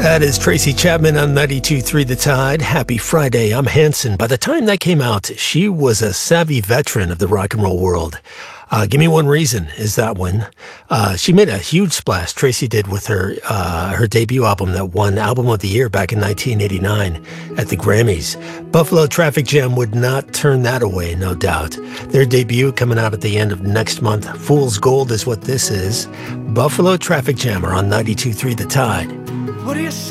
That is Tracy Chapman on 92.3 The Tide. Happy Friday. I'm Hanson. By the time that came out, she was a savvy veteran of the rock and roll world. Give Me One Reason is that one. She made a huge splash, Tracy did, with her debut album that won Album of the Year back in 1989 at the Grammys. Buffalo Traffic Jam would not turn that away, no doubt. Their debut coming out at the end of next month. Fool's Gold is what this is. Buffalo Traffic Jam are on 92.3 The Tide. What do you say?